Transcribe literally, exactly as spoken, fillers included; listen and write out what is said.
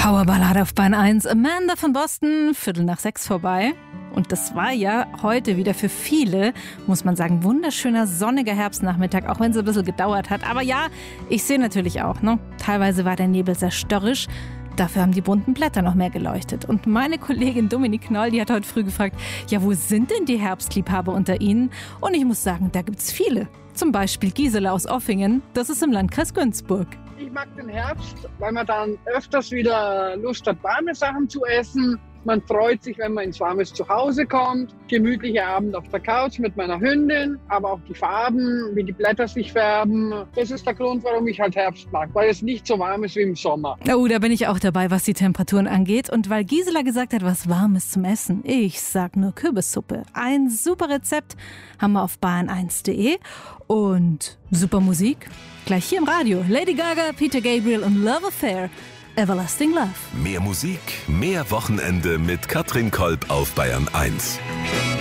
Powerballade auf Bahn eins. Amanda von Boston, Viertel nach sechs vorbei. Und das war ja heute wieder für viele, muss man sagen, wunderschöner, sonniger Herbstnachmittag, auch wenn es ein bisschen gedauert hat. Aber ja, ich sehe natürlich auch, ne? Teilweise war der Nebel sehr störrisch. Dafür haben die bunten Blätter noch mehr geleuchtet. Und meine Kollegin Dominik Knoll, die hat heute früh gefragt, ja, wo sind denn die Herbstliebhaber unter Ihnen? Und ich muss sagen, da gibt's viele. Zum Beispiel Gisela aus Offingen, das ist im Landkreis Günzburg. Ich mag den Herbst, weil man dann öfters wieder Lust hat, warme Sachen zu essen. Man freut sich, wenn man ins warmes Zuhause kommt. Gemütlicher Abend auf der Couch mit meiner Hündin, aber auch die Farben, wie die Blätter sich färben. Das ist der Grund, warum ich halt Herbst mag, weil es nicht so warm ist wie im Sommer. Oh, da bin ich auch dabei, was die Temperaturen angeht. Und weil Gisela gesagt hat, was Warmes zum Essen, ich sag nur Kürbissuppe. Ein super Rezept haben wir auf bahn eins punkt de und super Musik gleich hier im Radio. Lady Gaga, Peter Gabriel und Love Affair. Everlasting Love. Mehr Musik, mehr Wochenende mit Katrin Kolb auf Bayern eins.